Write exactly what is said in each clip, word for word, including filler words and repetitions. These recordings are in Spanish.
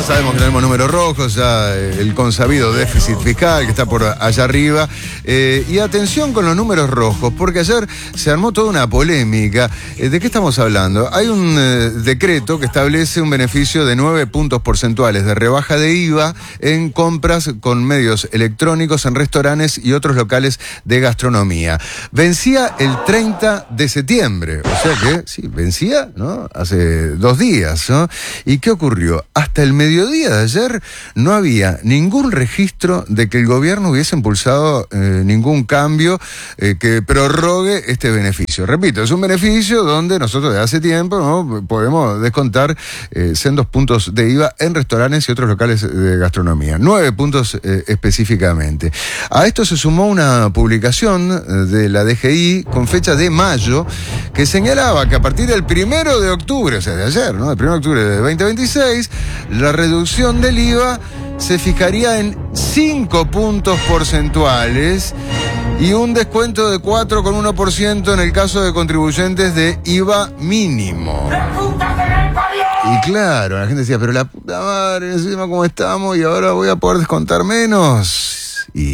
sabemos que tenemos números rojos, ya el consabido déficit fiscal que está por allá arriba. Eh, y atención con los números rojos, porque ayer se armó toda una polémica. Eh, ¿De qué estamos hablando? Hay un eh, decreto que establece un beneficio de nueve puntos porcentuales de rebaja de I V A en compras con medios electrónicos en restaurantes y otros locales de gastronomía. Vencía el treinta de septiembre, o sea que, sí, vencía, ¿no? Hace dos días, ¿no? ¿Y qué ocurrió? Hasta el mediodía de ayer no había ningún registro de que el gobierno hubiese impulsado eh, ningún cambio eh, que prorrogue este beneficio. Repito, es un beneficio donde nosotros desde hace tiempo, ¿no?, podemos descontar eh, sendos puntos de I V A en restaurantes y otros locales de gastronomía. Nueve puntos eh, específicamente. A esto se sumó una publicación de la D G I con fecha de mayo que señalaba que a partir del primero de octubre, o sea, de ayer, ¿no?, el primero de octubre de veinte veintiséis, la reducción del I V A se fijaría en cinco puntos porcentuales y un descuento de cuatro coma uno por ciento en el caso de contribuyentes de I V A mínimo. Y claro, la gente decía, pero la puta madre, encima cómo estamos y ahora voy a poder descontar menos. Y...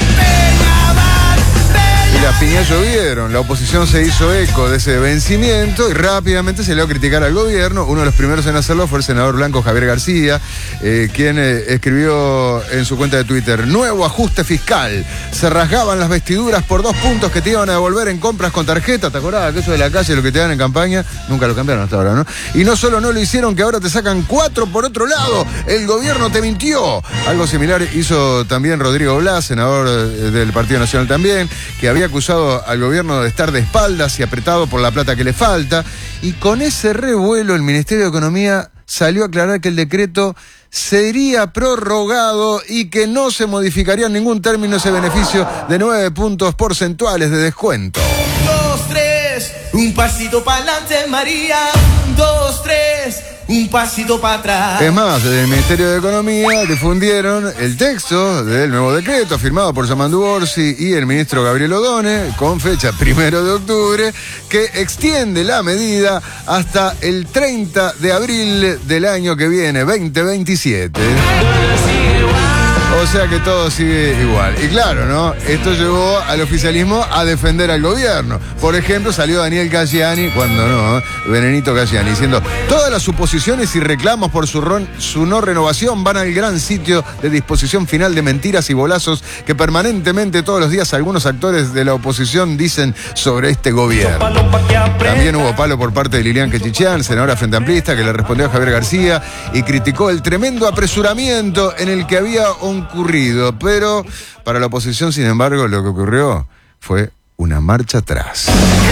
Y las piñas llovieron, la oposición se hizo eco de ese vencimiento y rápidamente se le dio a criticar al gobierno. Uno de los primeros en hacerlo fue el senador blanco Javier García, eh, quien eh, escribió en su cuenta de Twitter: nuevo ajuste fiscal, se rasgaban las vestiduras por dos puntos que te iban a devolver en compras con tarjeta. ¿Te acordabas que eso de la calle, lo que te dan en campaña? Nunca lo cambiaron hasta ahora, ¿no? Y no solo no lo hicieron, que ahora te sacan cuatro por otro lado. El gobierno te mintió. Algo similar hizo también Rodrigo Blas, senador del Partido Nacional también, que había acusado al gobierno de estar de espaldas y apretado por la plata que le falta. Y con ese revuelo el Ministerio de Economía salió a aclarar que el decreto sería prorrogado y que no se modificaría en ningún término ese beneficio de nueve puntos porcentuales de descuento. Dos, tres, un pasito para adelante, María. Dos, tres, un pasito para atrás. Es más, desde el Ministerio de Economía difundieron el texto del nuevo decreto firmado por Yamandu Orsi y el ministro Gabriel Odone con fecha primero de octubre, que extiende la medida hasta el treinta de abril del año que viene, veinte veintisiete. O sea que todo sigue igual. Y claro, ¿no? Esto llevó al oficialismo a defender al gobierno. Por ejemplo, salió Daniel Cayani, cuando no, Benedito Cayani, diciendo: todas las suposiciones y reclamos por su, ron, su no renovación van al gran sitio de disposición final de mentiras y bolazos que permanentemente todos los días algunos actores de la oposición dicen sobre este gobierno. También hubo palo por parte de Lilian Quechichán, senadora frente amplista, que le respondió a Javier García y criticó el tremendo apresuramiento en el que había un ocurrido, pero para la oposición, sin embargo, lo que ocurrió fue una marcha atrás.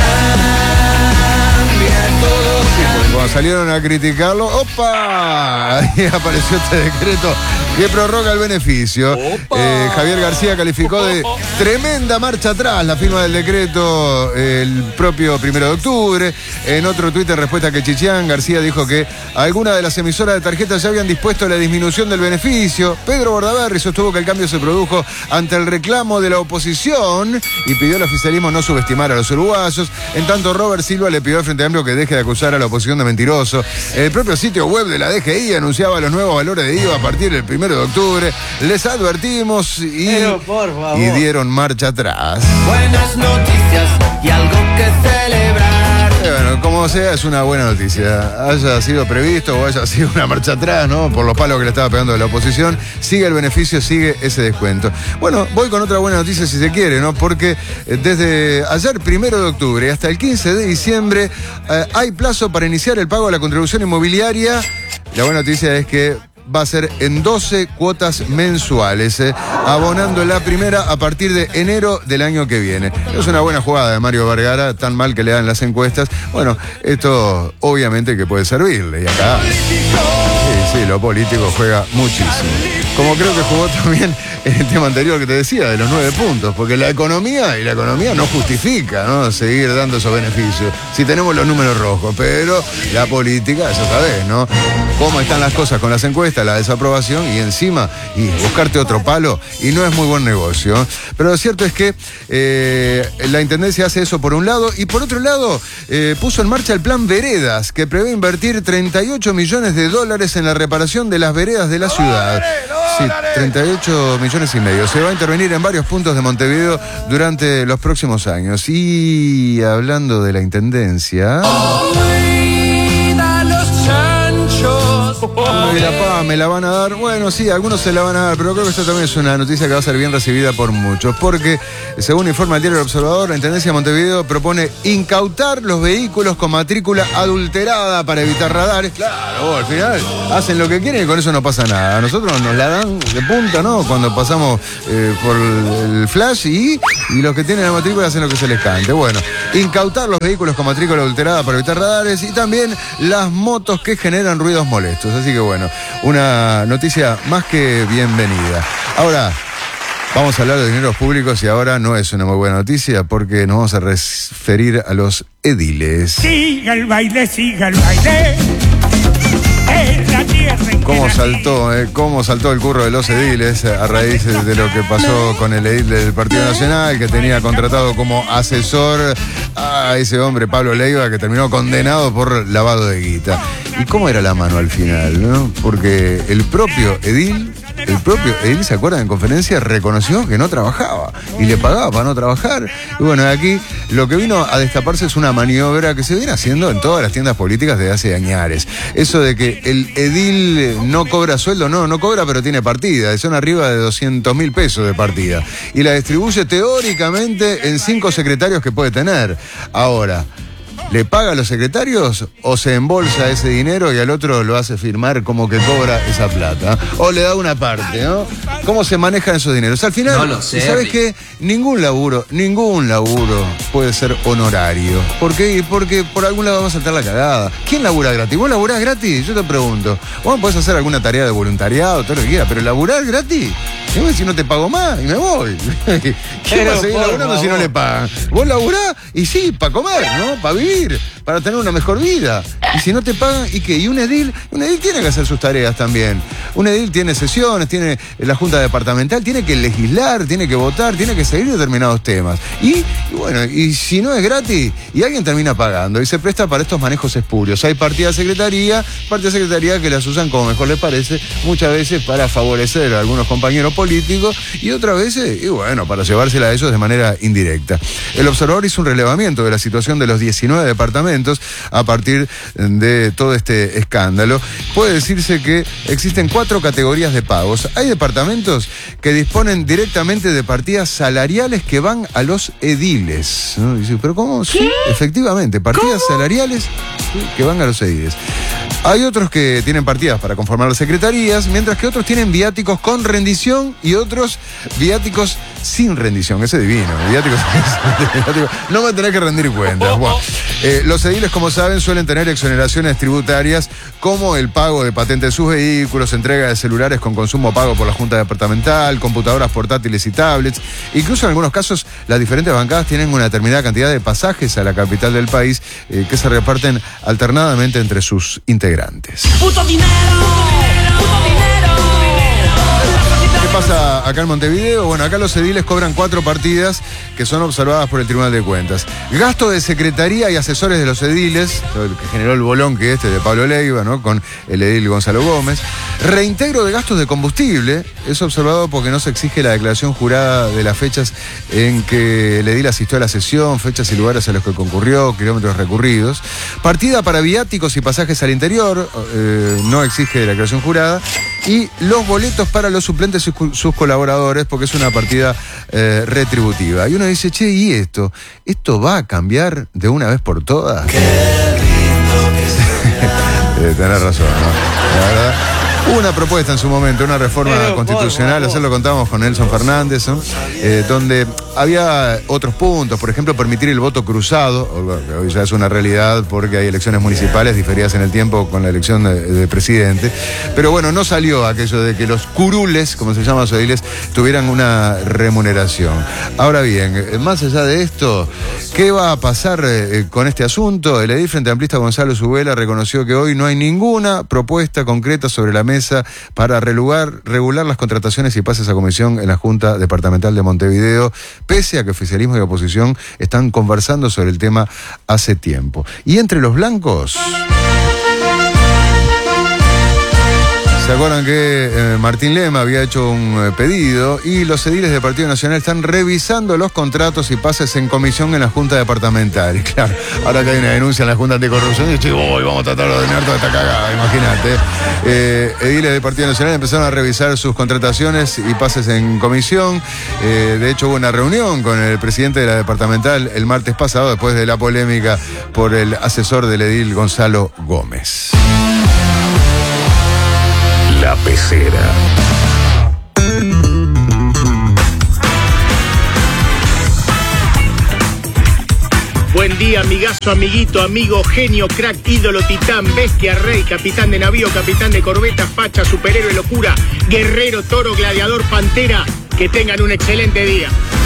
Cuando salieron a criticarlo, ¡opa! Ahí apareció este decreto que prorroga el beneficio. Eh, Javier García calificó de tremenda marcha atrás la firma del decreto el propio primero de octubre. En otro tuit en respuesta a Quechichán, García dijo que algunas de las emisoras de tarjetas ya habían dispuesto la disminución del beneficio. Pedro Bordaberry sostuvo que el cambio se produjo ante el reclamo de la oposición y pidió al oficialismo no subestimar a los uruguayos. En tanto, Robert Silva le pidió al Frente Amplio que deje de acusar a la oposición de mentiroso. El propio sitio web de la D G I anunciaba los nuevos valores de I V A a partir del primero de octubre. Les advertimos y, Pero, por favor, y dieron marcha atrás. Buenas noticias y algo que celebrar. Eh, bueno, como sea, es una buena noticia. Haya sido previsto o haya sido una marcha atrás, ¿no? Por los palos que le estaba pegando a la oposición. Sigue el beneficio, sigue ese descuento. Bueno, voy con otra buena noticia si se quiere, ¿no? Porque desde ayer, primero de octubre, hasta el quince de diciembre, eh, hay plazo para iniciar el pago de la contribución inmobiliaria. La buena noticia es que va a ser en doce cuotas mensuales, eh, abonando la primera a partir de enero del año que viene. Es una buena jugada de Mario Vergara, tan mal que le dan las encuestas. Bueno, esto obviamente que puede servirle. Y acá, sí, sí, lo político juega muchísimo. Como creo que jugó también en el tema anterior que te decía, de los nueve puntos, porque la economía y la economía no justifica, ¿no?, seguir dando esos beneficios si tenemos los números rojos, pero la política, ya sabés, ¿no?, cómo están las cosas con las encuestas, la desaprobación y encima y buscarte otro palo y no es muy buen negocio. Pero lo cierto es que eh, la Intendencia hace eso por un lado y por otro lado eh, puso en marcha el plan Veredas, que prevé invertir treinta y ocho millones de dólares en la reparación de las veredas de la ciudad. Sí, treinta y ocho millones y medio. Se va a intervenir en varios puntos de Montevideo durante los próximos años. Y hablando de la Intendencia... Y la pava me la van a dar. Bueno, sí, algunos se la van a dar, pero creo que esto también es una noticia que va a ser bien recibida por muchos, porque según informa el diario El Observador, la Intendencia de Montevideo propone incautar los vehículos con matrícula adulterada para evitar radares. Claro, al final hacen lo que quieren y con eso no pasa nada. A nosotros nos la dan de punta, ¿no?, cuando pasamos eh, por el flash y, y los que tienen la matrícula hacen lo que se les cante. Bueno, incautar los vehículos con matrícula adulterada para evitar radares y también las motos que generan ruidos molestos. Así que bueno, una noticia más que bienvenida. Ahora, vamos a hablar de dineros públicos y ahora no es una muy buena noticia porque nos vamos a referir a los ediles. Siga el baile, siga el baile. Es la tierra. ¿Cómo saltó, eh? ¿Cómo saltó el curro de los ediles a raíz de lo que pasó con el edil del Partido Nacional, que tenía contratado como asesor a ese hombre, Pablo Leiva, que terminó condenado por lavado de guita? ¿Y cómo era la mano al final, no? Porque el propio edil, el propio edil, ¿se acuerdan? En conferencia reconoció que no trabajaba y le pagaba para no trabajar. Y bueno, aquí lo que vino a destaparse es una maniobra que se viene haciendo en todas las tiendas políticas desde hace añares. Eso de que el edil no cobra sueldo, no, no cobra, pero tiene partida. Son arriba de doscientos mil pesos de partida. Y la distribuye teóricamente en cinco secretarios que puede tener. Ahora, ¿le paga a los secretarios o se embolsa ese dinero y al otro lo hace firmar como que cobra esa plata? O le da una parte, ¿no? ¿Cómo se manejan esos dineros? Al final, No lo sé, ¿sabes qué? Ningún laburo, ningún laburo puede ser honorario. ¿Por qué? Porque por algún lado vamos a saltar la cagada. ¿Quién labura gratis? ¿Vos laburás gratis? Yo te pregunto. Vos podés hacer alguna tarea de voluntariado, todo lo que quieras, pero ¿laburar gratis? Yo si no te pago más y me voy. ¿Quién va a seguir laburando si no le pagan? Vos laburás y sí, para comer, ¿no? Para vivir, para tener una mejor vida. Y si no te pagan, ¿y qué? Y un edil, un edil tiene que hacer sus tareas también. Un edil tiene sesiones, tiene la junta departamental, tiene que legislar, tiene que votar, tiene que seguir determinados temas. Y, y bueno, y si no es gratis, y alguien termina pagando, y se presta para estos manejos espurios. Hay partidas de secretaría, partidas de secretaría que las usan como mejor les parece, muchas veces para favorecer a algunos compañeros políticos, y otras veces, y bueno, para llevársela a ellos de manera indirecta. El Observador hizo un relevamiento de la situación de los diecinueve departamentos a partir de todo este escándalo. Puede decirse que existen cuatro categorías de pagos. Hay departamentos que disponen directamente de partidas salariales que van a los ediles, ¿no? Dice, ¿pero cómo? Sí, efectivamente, partidas ¿Cómo? salariales que van a los ediles. Hay otros que tienen partidas para conformar las secretarías, mientras que otros tienen viáticos con rendición y otros viáticos sin rendición. Ese divino, viáticos viáticos. No me tenés que rendir cuentas. Bueno, eh, los ediles, como saben, suelen tener exoneraciones tributarias como el pago de patentes de sus vehículos, entrega de celulares con consumo pago por la Junta Departamental, computadoras portátiles y tablets. Incluso en algunos casos, las diferentes bancadas tienen una determinada cantidad de pasajes a la capital del país eh, que se reparten alternadamente entre sus integrantes. ¡Puto dinero! ¡Puto dinero! ¿Qué pasa acá en Montevideo? Bueno, acá los ediles cobran cuatro partidas que son observadas por el Tribunal de Cuentas. Gasto de secretaría y asesores de los ediles, el que generó el bolonque este de Pablo Leiva, ¿no?, con el edil Gonzalo Gómez. Reintegro de gastos de combustible, es observado porque no se exige la declaración jurada de las fechas en que el edil asistió a la sesión, fechas y lugares a los que concurrió, kilómetros recurridos. Partida para viáticos y pasajes al interior, eh, no exige la declaración jurada. Y los boletos para los suplentes y sus colaboradores, porque es una partida eh, retributiva. Y uno dice, che, ¿y esto? ¿Esto va a cambiar de una vez por todas? Qué lindo que sea. eh, tenés razón, ¿no? La verdad. Hubo una propuesta en su momento, una reforma Pero, constitucional, por, por, por. ayer lo contamos con Nelson Fernández, ¿no? eh, donde había otros puntos, por ejemplo, permitir el voto cruzado, que hoy ya es una realidad porque hay elecciones municipales diferidas en el tiempo con la elección de, de presidente. Pero bueno, no salió aquello de que los curules, como se llaman los ediles, tuvieran una remuneración. Ahora bien, más allá de esto, ¿qué va a pasar eh, con este asunto? El edil Frente Amplista Gonzalo Zubela reconoció que hoy no hay ninguna propuesta concreta sobre la mesa para regular, regular las contrataciones y pases a comisión en la Junta Departamental de Montevideo, pese a que oficialismo y oposición están conversando sobre el tema hace tiempo. Y entre los blancos... ¿Se acuerdan que eh, Martín Lema había hecho un eh, pedido y los ediles del Partido Nacional están revisando los contratos y pases en comisión en la Junta Departamental? Y claro, ahora que hay una denuncia en la Junta Anticorrupción, y digo, oh, vamos a tratar de ordenar toda esta cagada, imagínate. Eh, ediles del Partido Nacional empezaron a revisar sus contrataciones y pases en comisión. Eh, de hecho, hubo una reunión con el presidente de la departamental el martes pasado, después de la polémica por el asesor del edil Gonzalo Gómez. La Pecera. Buen día, amigazo, amiguito, amigo, genio, crack, ídolo, titán, bestia, rey, capitán de navío, capitán de corbeta, facha, superhéroe, locura, guerrero, toro, gladiador, pantera. Que tengan un excelente día.